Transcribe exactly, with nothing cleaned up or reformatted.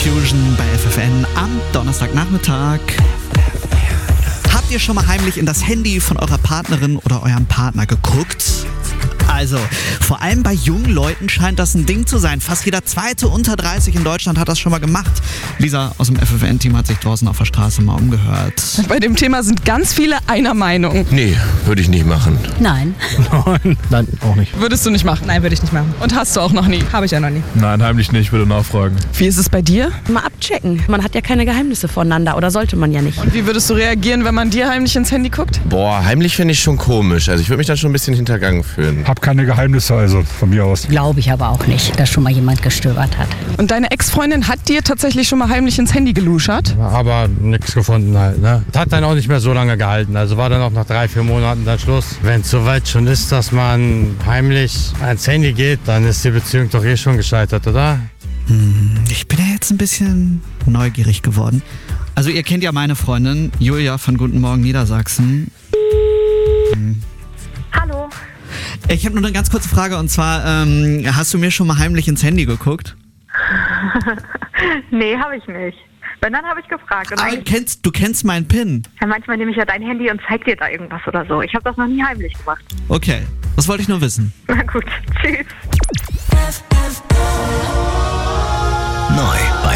Fusion bei F F N am Donnerstagnachmittag. Habt ihr schon mal heimlich in das Handy von eurer Partnerin oder eurem Partner geguckt? Also, vor allem bei jungen Leuten scheint das ein Ding zu sein. Fast jeder zweite unter dreißig in Deutschland hat das schon mal gemacht. Lisa aus dem F F N-Team hat sich draußen auf der Straße mal umgehört. Bei dem Thema sind ganz viele einer Meinung. Nee, würde ich nicht machen. Nein. Nein. Nein, auch nicht. Würdest du nicht machen? Nein, würde ich nicht machen. Und hast du auch noch nie? Habe ich ja noch nie. Nein, heimlich nicht, würde nachfragen. Wie ist es bei dir? Mal abchecken. Man hat ja keine Geheimnisse voneinander oder sollte man ja nicht. Und wie würdest du reagieren, wenn man dir heimlich ins Handy guckt? Boah, heimlich finde ich schon komisch. Also ich würde mich dann schon ein bisschen hintergangen fühlen. Hab keine Geheimnisse, also von mir aus. Glaube ich aber auch nicht, dass schon mal jemand gestöbert hat. Und deine Ex-Freundin hat dir tatsächlich schon mal heimlich ins Handy geluschert? Aber nichts gefunden halt, ne? Hat dann auch nicht mehr so lange gehalten. Also war dann auch nach drei, vier Monaten dann Schluss. Wenn es soweit schon ist, dass man heimlich ans Handy geht, dann ist die Beziehung doch eh schon gescheitert, oder? Hm, ich bin ja jetzt ein bisschen neugierig geworden. Also ihr kennt ja meine Freundin, Julia von Guten Morgen Niedersachsen. Hm. Hallo. Ich habe nur eine ganz kurze Frage und zwar, ähm, hast du mir schon mal heimlich ins Handy geguckt? Nee, habe ich nicht. Wenn, dann habe ich gefragt. Und Aber kennst, du kennst meinen PIN. ja, manchmal nehme ich ja dein Handy und zeig dir da irgendwas oder so. Ich habe das noch nie heimlich gemacht. Okay, das wollte ich nur wissen. Na gut, tschüss. Neu bei